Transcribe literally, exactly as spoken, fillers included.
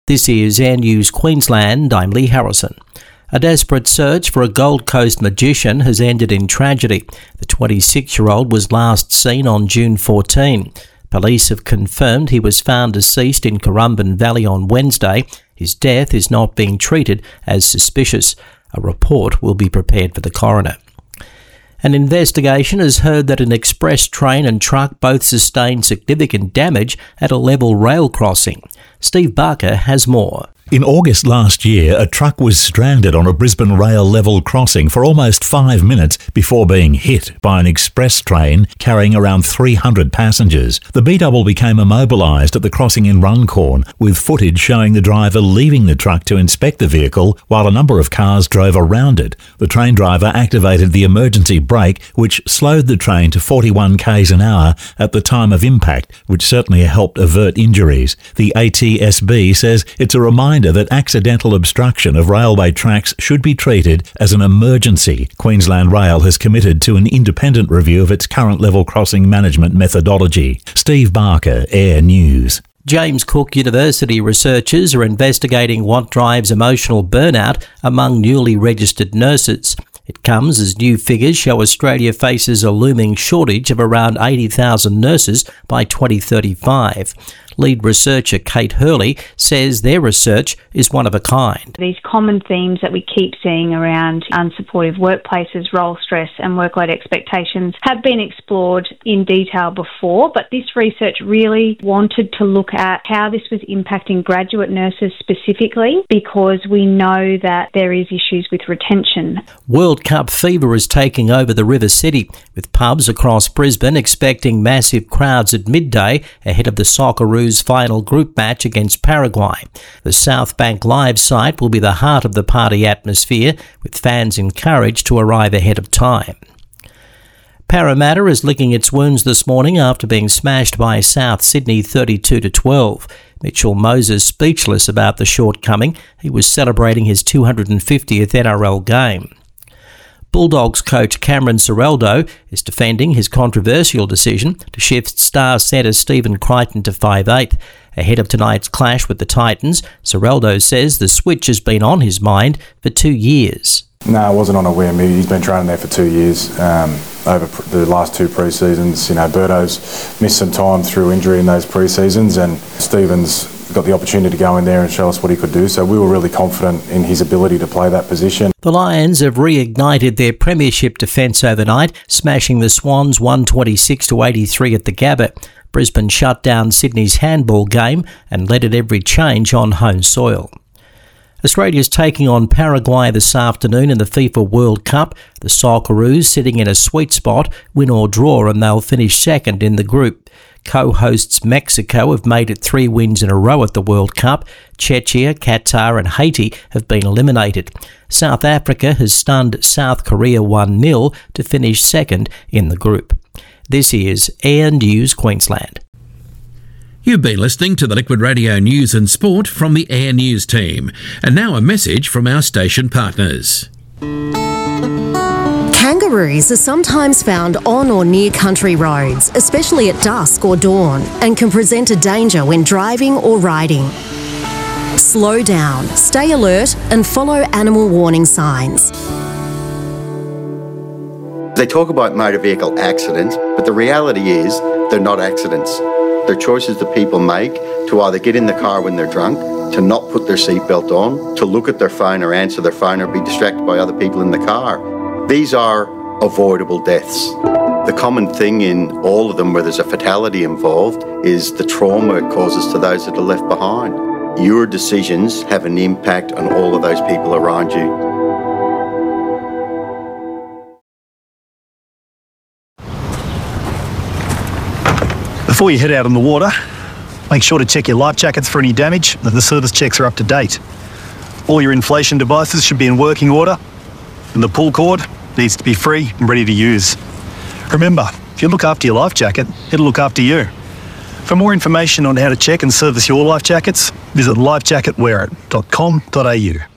This is Air News Queensland. I'm Lee Harrison. A desperate search for a Gold Coast magician has ended in tragedy. The twenty-six-year-old was last seen on June fourteenth. Police have confirmed he was found deceased in Currumbin Valley on Wednesday. His death is not being treated as suspicious. A report will be prepared for the coroner. An investigation has heard that an express train and truck both sustained significant damage at a level rail crossing. Steve Barker has more. In August last year, a truck was stranded on a Brisbane rail level crossing for almost five minutes before being hit by an express train carrying around three hundred passengers. The B-double became immobilised at the crossing in Runcorn, with footage showing the driver leaving the truck to inspect the vehicle while a number of cars drove around it. The train driver activated the emergency brake, which slowed the train to forty-one k's an hour at the time of impact, which certainly helped avert injuries. The A T S B says it's a reminder that accidental obstruction of railway tracks should be treated as an emergency. Queensland Rail has committed to an independent review of its current level crossing management methodology. Steve Barker, Air News. James Cook University researchers are investigating what drives emotional burnout among newly registered nurses. It comes as new figures show Australia faces a looming shortage of around eighty thousand nurses by twenty thirty-five. Lead researcher Kate Hurley says their research is one of a kind. These common themes that we keep seeing around unsupportive workplaces, role stress and workload expectations have been explored in detail before, but this research really wanted to look at how this was impacting graduate nurses specifically, because we know that there is issues with retention. World Cup fever is taking over the River City, with pubs across Brisbane expecting massive crowds at midday ahead of the Socceroos final group match against Paraguay. The South Bank Live site will be the heart of the party atmosphere, with fans encouraged to arrive ahead of time. Parramatta is licking its wounds this morning after being smashed by South Sydney thirty-two to twelve. Mitchell Moses speechless about the shortcoming. He was celebrating his two hundred fiftieth N R L game. Bulldogs coach Cameron Ciraldo is defending his controversial decision to shift star centre Stephen Crichton to five eight. Ahead of tonight's clash with the Titans, Ciraldo says the switch has been on his mind for two years. No, it wasn't on a whim. He's been training there for two years, um, over pr- the last two pre-seasons. You know, Birdo's missed some time through injury in those pre-seasons, and Stephen's got the opportunity to go in there and show us what he could do, so we were really confident in his ability to play that position. The Lions have reignited their premiership defence overnight, smashing the Swans one twenty-six to eighty-three at the Gabba. Brisbane shut down Sydney's handball game and led at every change on home soil. Australia's taking on Paraguay this afternoon in the FIFA World Cup. The Socceroos sitting in a sweet spot, win or draw, and they'll finish second in the group. Co-hosts Mexico have made it three wins in a row at the World Cup. Czechia, Qatar and Haiti have been eliminated. South Africa has stunned South Korea one nil to finish second in the group. This is Air News Queensland. You've been listening to the Liquid Radio News and Sport from the Air News team. And now a message from our station partners. Kangaroos are sometimes found on or near country roads, especially at dusk or dawn, and can present a danger when driving or riding. Slow down, stay alert, and follow animal warning signs. They talk about motor vehicle accidents, but the reality is they're not accidents. They're choices that people make to either get in the car when they're drunk, to not put their seatbelt on, to look at their phone or answer their phone or be distracted by other people in the car. These are avoidable deaths. The common thing in all of them where there's a fatality involved is the trauma it causes to those that are left behind. Your decisions have an impact on all of those people around you. Before you head out on the water, make sure to check your life jackets for any damage and that the service checks are up to date. All your inflation devices should be in working order, and the pull cord needs to be free and ready to use. Remember, if you look after your life jacket, it'll look after you. For more information on how to check and service your life jackets, visit life jacket wear it dot com dot a u.